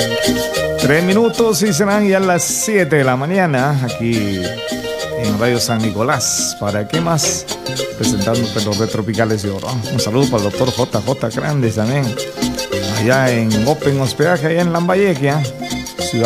3 minutos y serán ya las 7 de la mañana aquí en Radio San Nicolás. ¿Para qué más? Presentándote los Retropicales de Oro. Un saludo para el doctor JJ Grandes también, allá en Open Hospedaje, allá en Lambayeque, ¿eh?